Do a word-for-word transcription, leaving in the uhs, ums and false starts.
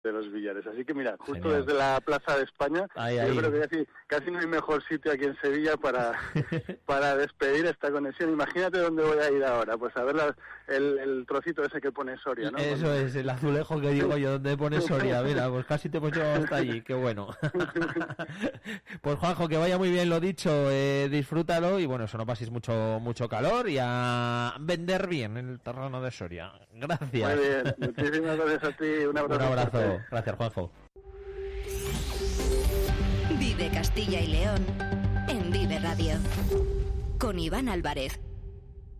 de los Villares. Así que mira, justo Genial. Desde la Plaza de España, Ahí, yo ahí. creo que casi, casi no hay mejor sitio aquí en Sevilla para, para despedir esta conexión. Imagínate dónde voy a ir ahora, pues a ver la, el, el trocito ese que pone Soria, ¿no? Eso Cuando... es, el azulejo que digo yo, donde pone Soria. Mira, pues casi te hemos llevado hasta allí, qué bueno. Pues Juanjo, que vaya muy bien lo dicho, eh, disfrútalo y bueno, eso, no paséis mucho mucho calor y a vender bien en el terreno de Soria. Gracias. Muy bien, muchísimas gracias a ti, un abrazo. Un abrazo, gracias Juanjo. Vive Castilla y León en Vive Radio con Iván Álvarez.